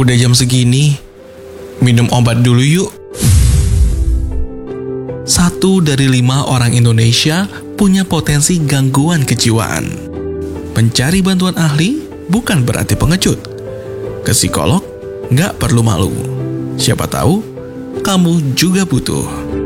Udah jam segini, minum obat dulu yuk. 1 dari 5 orang Indonesia punya potensi gangguan kejiwaan. Mencari bantuan ahli bukan berarti pengecut. Ke psikolog nggak perlu malu. Siapa tahu kamu juga butuh.